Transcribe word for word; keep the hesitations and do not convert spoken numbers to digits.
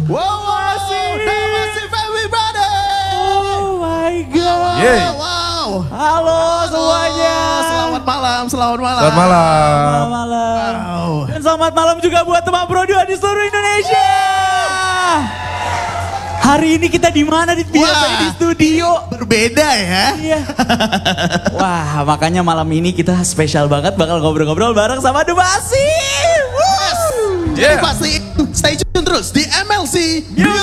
Wow, Damasi Family Brother. Oh my god. Yeah. Wow. Halo semuanya. Selamat malam, selamat malam. Selamat malam. Selamat malam. Wow. Dan selamat malam juga buat teman Pro dua di seluruh Indonesia. Hari ini kita di mana? Biasanya di studio. Berbeda ya. Iya. Wah, makanya malam ini kita spesial banget bakal ngobrol-ngobrol bareng sama Damasi. Yes. Yeah. Jadi pasti stay tune terus di M L C Music